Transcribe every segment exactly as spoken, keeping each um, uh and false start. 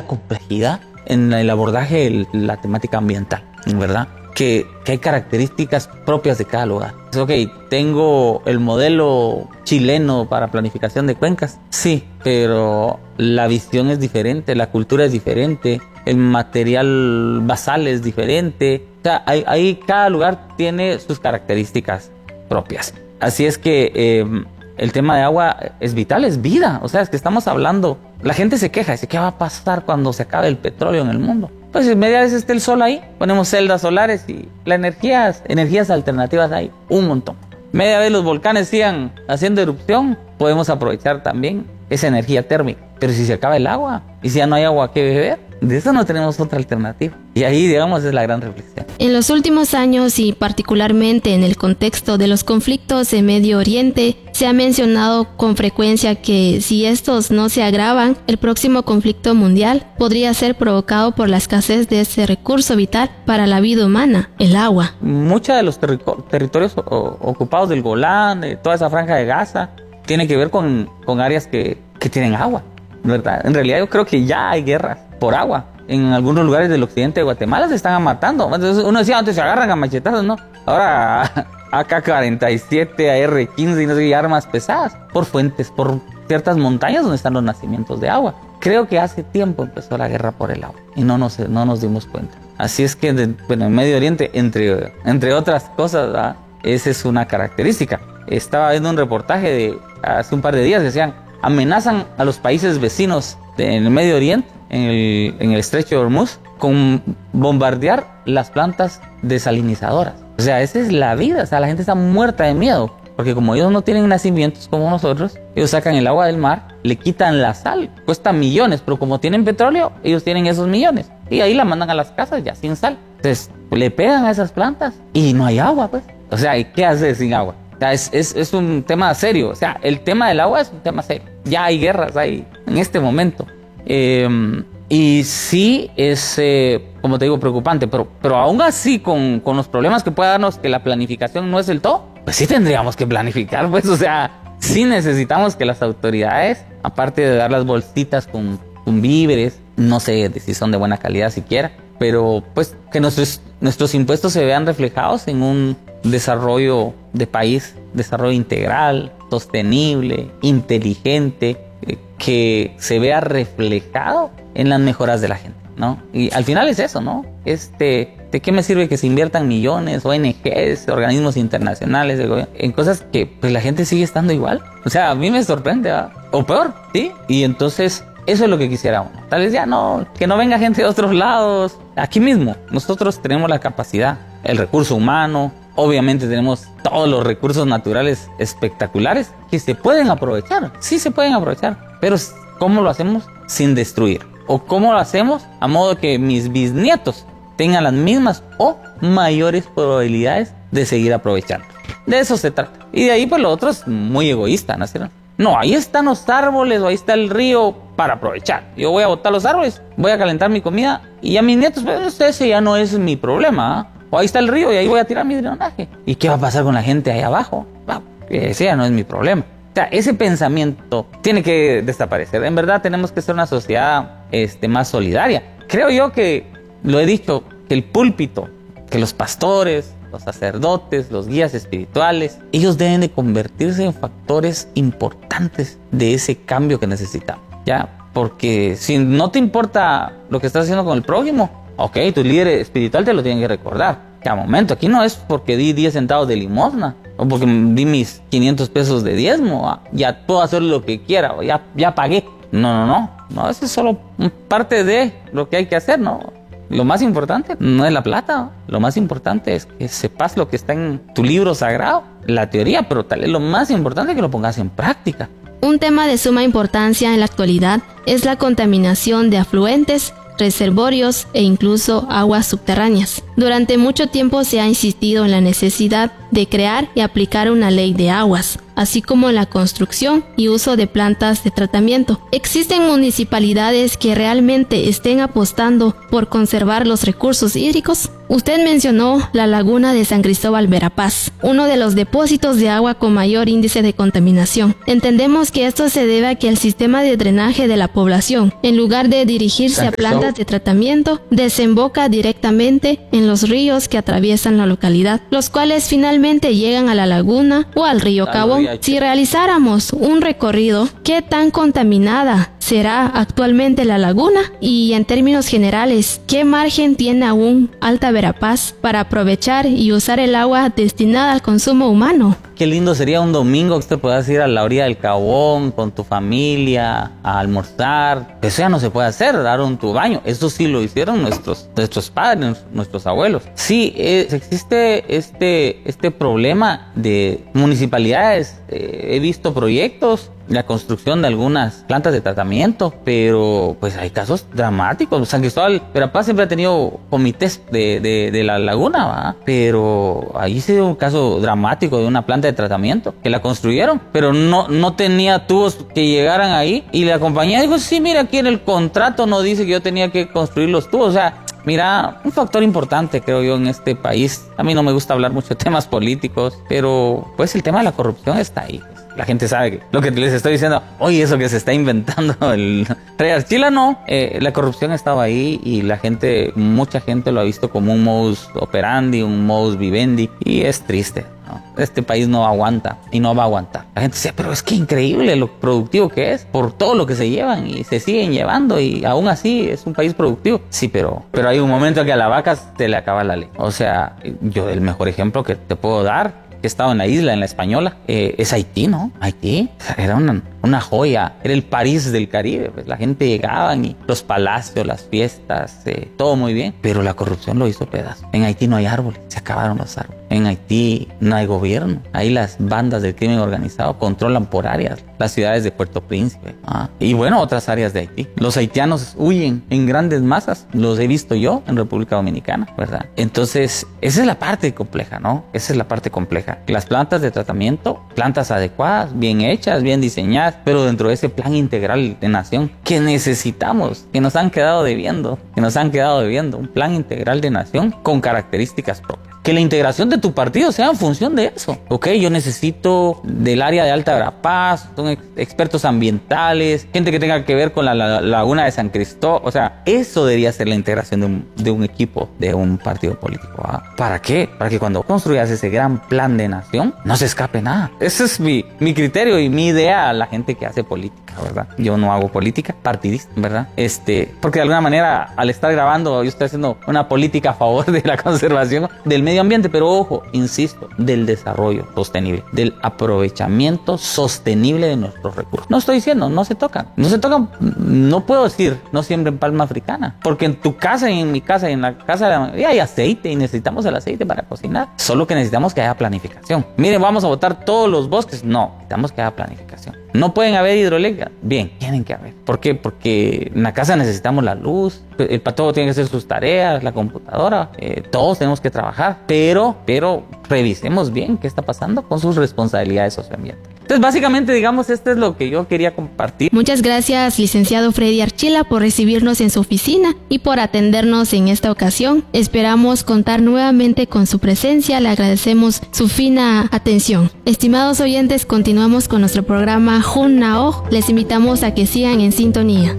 complejidad en el abordaje de la temática ambiental, ¿verdad? Que, que hay características propias de cada lugar. Ok, tengo el modelo chileno para planificación de cuencas, sí, pero la visión es diferente, la cultura es diferente, el material basal es diferente. O sea, hay, hay, cada lugar tiene sus características propias. Así es que eh, el tema de agua es vital, es vida. O sea, es que estamos hablando, la gente se queja, dice, ¿qué va a pasar cuando se acabe el petróleo en el mundo? Pues media vez esté el sol ahí, ponemos celdas solares y la energía, energías alternativas hay un montón. Media vez los volcanes sigan haciendo erupción, podemos aprovechar también esa energía térmica. Pero si se acaba el agua y si ya no hay agua que beber, de eso no tenemos otra alternativa. Y ahí, digamos, es la gran reflexión. En los últimos años y particularmente en el contexto de los conflictos en Medio Oriente, se ha mencionado con frecuencia que si estos no se agravan, el próximo conflicto mundial podría ser provocado por la escasez de ese recurso vital para la vida humana, el agua. Muchos de los terri- territorios o- ocupados del Golán, de toda esa franja de Gaza, tiene que ver con, con áreas que, que tienen agua, ¿verdad? En realidad yo creo que ya hay guerras por agua. En algunos lugares del occidente de Guatemala se están matando. Entonces uno decía, antes se agarran a machetazos, ¿no? Ahora A K cuarenta y siete, A R quince y no sé qué, armas pesadas, por fuentes, por ciertas montañas donde están los nacimientos de agua. Creo que hace tiempo empezó la guerra por el agua y no nos, no nos dimos cuenta. Así es que, de, bueno, en Medio Oriente, entre, entre otras cosas, ¿verdad? Esa es una característica. Estaba viendo un reportaje de hace un par de días, decían, amenazan a los países vecinos del Medio Oriente, en el, en el estrecho de Hormuz, con bombardear las plantas desalinizadoras. O sea, esa es la vida. O sea, la gente está muerta de miedo, porque como ellos no tienen nacimientos como nosotros, ellos sacan el agua del mar, le quitan la sal, cuesta millones, pero como tienen petróleo, ellos tienen esos millones, y ahí la mandan a las casas ya sin sal. Entonces, le pegan a esas plantas y no hay agua, pues. O sea, ¿y qué haces sin agua? O sea, es, es, es un tema serio. O sea, el tema del agua es un tema serio. Ya hay guerras ahí en este momento. Eh, y sí es, eh, como te digo, preocupante, pero, pero aún así con, con los problemas que pueda darnos que la planificación no es el todo, pues sí tendríamos que planificar, pues, o sea, sí necesitamos que las autoridades, aparte de dar las bolsitas con, con víveres, no sé si son de buena calidad siquiera, pero pues que nuestros, nuestros impuestos se vean reflejados en un desarrollo de país, desarrollo integral, sostenible, inteligente, que se vea reflejado en las mejoras de la gente, ¿no? Y al final es eso, ¿no? Este, ¿de qué me sirve que se inviertan millones, O N Ges, organismos internacionales, el gobierno, en cosas que pues la gente sigue estando igual? O sea, a mí me sorprende, ¿verdad? O peor, ¿sí? Y entonces eso es lo que quisiéramos. Tal vez ya no, que no venga gente de otros lados. Aquí mismo, nosotros tenemos la capacidad, el recurso humano, obviamente tenemos todos los recursos naturales espectaculares que se pueden aprovechar. Sí se pueden aprovechar, pero ¿cómo lo hacemos sin destruir? ¿O cómo lo hacemos a modo que mis bisnietos tengan las mismas o mayores probabilidades de seguir aprovechando? De eso se trata. Y de ahí pues lo otro es muy egoísta, ¿no es cierto? No, ahí están los árboles o ahí está el río para aprovechar. Yo voy a botar los árboles, voy a calentar mi comida y ya mis nietos, pues ese ya no es mi problema, ¿eh? O ahí está el río y ahí voy a tirar mi drenaje. ¿Y qué va a pasar con la gente ahí abajo? Bueno, ese ya no es mi problema. O sea, ese pensamiento tiene que desaparecer. En verdad tenemos que ser una sociedad este, más solidaria. Creo yo que, lo he dicho, que el púlpito, que los pastores, los sacerdotes, los guías espirituales, ellos deben de convertirse en factores importantes de ese cambio que necesitamos, ¿ya? Porque si no te importa lo que estás haciendo con el prójimo, ok, tu líder espiritual te lo tiene que recordar. Que a momento, aquí no es porque di diez centavos de limosna o porque di mis quinientos pesos de diezmo, ah, ya puedo hacer lo que quiera o ya, ya pagué. No, no, no, no, eso es solo parte de lo que hay que hacer, ¿no? Lo más importante no es la plata, lo más importante es que sepas lo que está en tu libro sagrado, la teoría, pero tal vez lo más importante es que lo pongas en práctica. Un tema de suma importancia en la actualidad es la contaminación de afluentes, reservorios e incluso aguas subterráneas. Durante mucho tiempo se ha insistido en la necesidad de crear y aplicar una ley de aguas, así como en la construcción y uso de plantas de tratamiento. ¿Existen municipalidades que realmente estén apostando por conservar los recursos hídricos? Usted mencionó la laguna de San Cristóbal Verapaz, uno de los depósitos de agua con mayor índice de contaminación. Entendemos que esto se debe a que el sistema de drenaje de la población, en lugar de dirigirse a plantas de tratamiento, desemboca directamente en los ríos que atraviesan la localidad, los cuales finalmente llegan a la laguna o al río Cabón. Si realizáramos un recorrido, ¿qué tan contaminada será actualmente la laguna? Y en términos generales, ¿qué margen tiene aún Alta Verapaz para aprovechar y usar el agua destinada al consumo humano? Qué lindo sería un domingo que usted pueda ir a la orilla del Cabón con tu familia a almorzar. Eso ya no se puede hacer, dar un tu baño. Eso sí lo hicieron nuestros, nuestros padres, nuestros abuelos. Sí, es, existe este, este problema de municipalidades. Eh, he visto proyectos, la construcción de algunas plantas de tratamiento, pero pues hay casos dramáticos. San Cristóbal Verapaz siempre ha tenido comités de, de, de la laguna, ¿va? Pero ahí se dio un caso dramático de una planta de tratamiento que la construyeron, pero no, no tenía tubos que llegaran ahí, y la compañía dijo, sí, mira, aquí en el contrato no dice que yo tenía que construir los tubos. O sea, mira, un factor importante creo yo en este país, a mí no me gusta hablar mucho de temas políticos, pero pues el tema de la corrupción está ahí. La gente sabe que lo que les estoy diciendo, oye, eso que se está inventando el rey Archila, no, eh, la corrupción estaba ahí y la gente, mucha gente lo ha visto como un modus operandi, un modus vivendi, y es triste, ¿no? Este país no aguanta y no va a aguantar. La gente dice, pero es que increíble lo productivo que es por todo lo que se llevan y se siguen llevando, y aún así es un país productivo. Sí, pero, pero hay un momento en que a la vaca se le acaba la ley. O sea, yo el mejor ejemplo que te puedo dar, he estado en la isla, en la Española, eh, es Haití, ¿no? Haití era una, una joya, era el París del Caribe, pues la gente llegaba y los palacios, las fiestas, eh, todo muy bien, pero la corrupción lo hizo pedazo. En Haití no hay árboles, se acabaron los árboles. En Haití no hay gobierno, ahí las bandas del crimen organizado controlan por áreas las ciudades de Puerto Príncipe, ¿ah? Y bueno, otras áreas de Haití. Los haitianos huyen en grandes masas, los he visto yo en República Dominicana, ¿verdad? Entonces, esa es la parte compleja, ¿no? Esa es la parte compleja. Las plantas de tratamiento, plantas adecuadas, bien hechas, bien diseñadas, pero dentro de ese plan integral de nación que necesitamos, que nos han quedado debiendo, que nos han quedado debiendo, un plan integral de nación con características propias. Que la integración de tu partido sea en función de eso. Ok, yo necesito del área de Alta Verapaz, son ex expertos ambientales, gente que tenga que ver con la, la, la laguna de San Cristóbal. O sea, eso debería ser la integración de un, de un equipo, de un partido político. ¿Ah? ¿Para qué? Para que cuando construyas ese gran plan de nación, no se escape nada. Ese es mi, mi criterio y mi idea a la gente que hace política, ¿verdad? Yo no hago política partidista, ¿verdad? Este, porque de alguna manera, al estar grabando, yo estoy haciendo una política a favor de la conservación del medio ambiente, pero ojo, insisto, del desarrollo sostenible, del aprovechamiento sostenible de nuestros recursos. No estoy diciendo, no se tocan, no se tocan, no puedo decir, no siembren palma africana, porque en tu casa y en mi casa y en la casa de la mayoría hay aceite y necesitamos el aceite para cocinar, solo que necesitamos que haya planificación. Miren, vamos a botar todos los bosques, no, necesitamos que haya planificación. No pueden haber hidroeléctricas, bien, tienen que haber. ¿Por qué? Porque en la casa necesitamos la luz, el patojo tiene que hacer sus tareas, la computadora, eh, todos tenemos que trabajar, pero, pero revisemos bien qué está pasando con sus responsabilidades socioambientales. Entonces, básicamente, digamos, esto es lo que yo quería compartir. Muchas gracias, licenciado Freddy Archila, por recibirnos en su oficina y por atendernos en esta ocasión. Esperamos contar nuevamente con su presencia. Le agradecemos su fina atención. Estimados oyentes, continuamos con nuestro programa Jun Naoj. Les invitamos a que sigan en sintonía.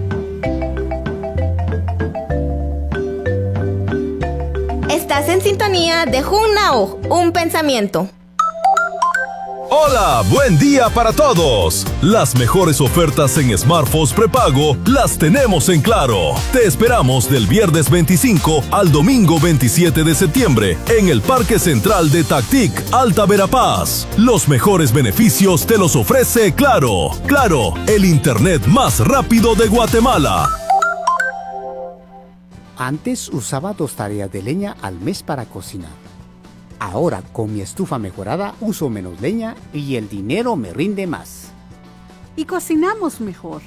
Estás en sintonía de Jun Naoj, un pensamiento. Hola, buen día para todos. Las mejores ofertas en smartphones prepago las tenemos en Claro. Te esperamos del viernes veinticinco al domingo veintisiete de septiembre en el Parque Central de Tactic, Alta Verapaz. Los mejores beneficios te los ofrece Claro. Claro, el internet más rápido de Guatemala. Antes usaba dos tareas de leña al mes para cocinar. Ahora, con mi estufa mejorada, uso menos leña y el dinero me rinde más. Y cocinamos mejor.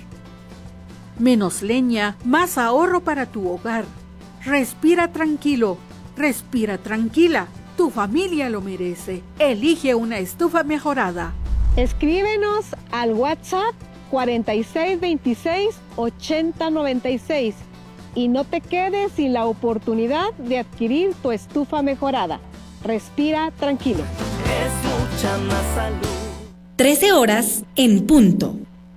Menos leña, más ahorro para tu hogar. Respira tranquilo. Respira tranquila, tu familia lo merece. Elige una estufa mejorada. Escríbenos al WhatsApp cuarenta y seis veintiséis ochenta noventa y seis y no te quedes sin la oportunidad de adquirir tu estufa mejorada. Respira tranquilo. Es mucha más salud. trece horas en punto.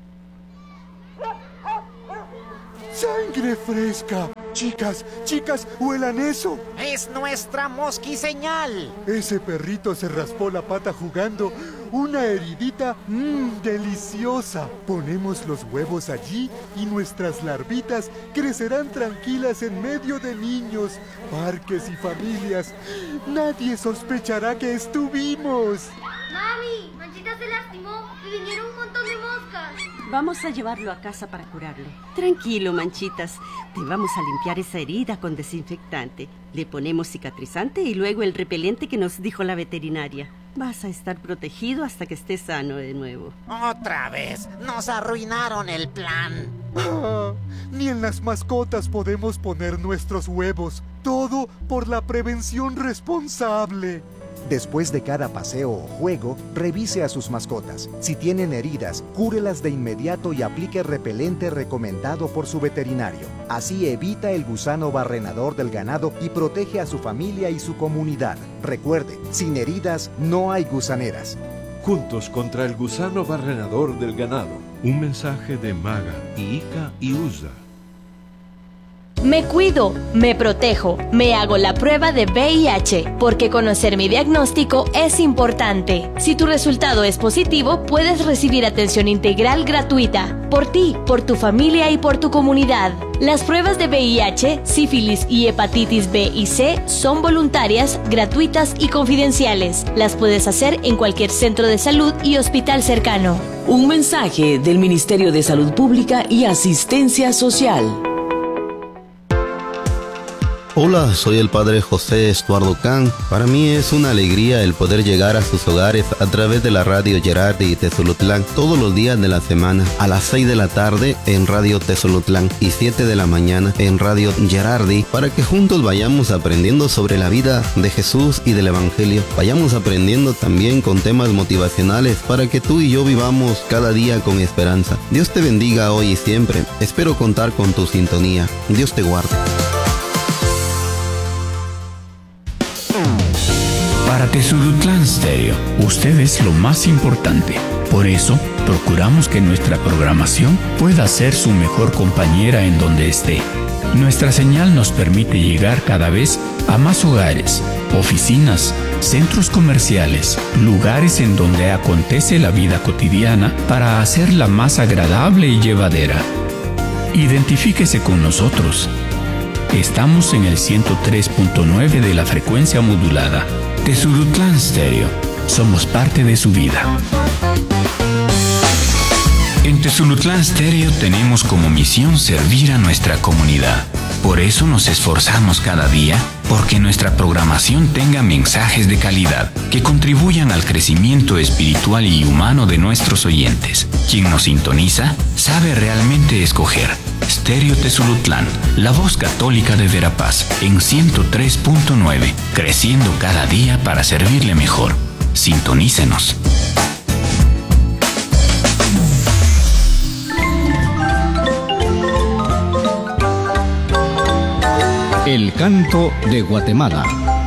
¡Sangre fresca! Chicas, chicas, huelan eso. Es nuestra mosquiseñal. Ese perrito se raspó la pata jugando. Una heridita, mmm, deliciosa. Ponemos los huevos allí y nuestras larvitas crecerán tranquilas en medio de niños, parques y familias. Nadie sospechará que estuvimos. Mami, Manchita se lastimó y vinieron un montón de moscas. Vamos a llevarlo a casa para curarle. Tranquilo, Manchitas. Te vamos a limpiar esa herida con desinfectante. Le ponemos cicatrizante y luego el repelente que nos dijo la veterinaria. Vas a estar protegido hasta que estés sano de nuevo. Otra vez, nos arruinaron el plan. Ah, ni en las mascotas podemos poner nuestros huevos. Todo por la prevención responsable. Después de cada paseo o juego, revise a sus mascotas. Si tienen heridas, cúrelas de inmediato y aplique repelente recomendado por su veterinario. Así evita el gusano barrenador del ganado y protege a su familia y su comunidad. Recuerde, sin heridas no hay gusaneras. Juntos contra el gusano barrenador del ganado. Un mensaje de MAGA, ICA y U S A. Me cuido, me protejo, me hago la prueba de V I H, porque conocer mi diagnóstico es importante. Si tu resultado es positivo, puedes recibir atención integral gratuita, por ti, por tu familia y por tu comunidad. Las pruebas de V I H, sífilis y hepatitis B y C son voluntarias, gratuitas y confidenciales. Las puedes hacer en cualquier centro de salud y hospital cercano. Un mensaje del Ministerio de Salud Pública y Asistencia Social. Hola, soy el padre José Estuardo Can. Para mí es una alegría el poder llegar a sus hogares a través de la radio Gerardi y Tezulutlán todos los días de la semana, a las seis de la tarde en Radio Tezulutlán y siete de la mañana en Radio Gerardi, para que juntos vayamos aprendiendo sobre la vida de Jesús y del Evangelio. Vayamos aprendiendo también con temas motivacionales para que tú y yo vivamos cada día con esperanza. Dios te bendiga hoy y siempre. Espero contar con tu sintonía. Dios te guarde. Para Tezulutlán Stereo, usted es lo más importante. Por eso, procuramos que nuestra programación pueda ser su mejor compañera en donde esté. Nuestra señal nos permite llegar cada vez a más hogares, oficinas, centros comerciales, lugares en donde acontece la vida cotidiana para hacerla más agradable y llevadera. Identifíquese con nosotros. Estamos en el ciento tres punto nueve de la frecuencia modulada. Tezulutlán Stereo. Somos parte de su vida. En Tezulutlán Stereo tenemos como misión servir a nuestra comunidad. Por eso nos esforzamos cada día porque nuestra programación tenga mensajes de calidad que contribuyan al crecimiento espiritual y humano de nuestros oyentes. Quien nos sintoniza sabe realmente escoger. Stereo Tezulutlán, la voz católica de Verapaz, en ciento tres punto nueve, creciendo cada día para servirle mejor. Sintonícenos. El canto de Guatemala.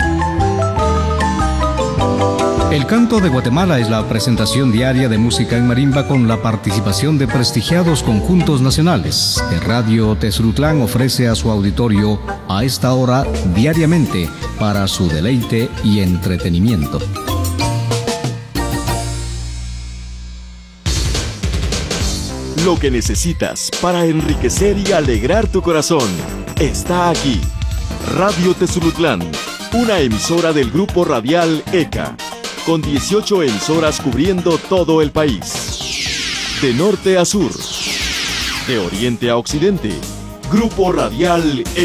El Canto de Guatemala es la presentación diaria de música en marimba con la participación de prestigiados conjuntos nacionales que Radio Tezulutlán ofrece a su auditorio a esta hora diariamente para su deleite y entretenimiento. Lo que necesitas para enriquecer y alegrar tu corazón está aquí. Radio Tezulutlán, una emisora del grupo radial E C A, con dieciocho emisoras cubriendo todo el país. De norte a sur, de oriente a occidente, Grupo Radial E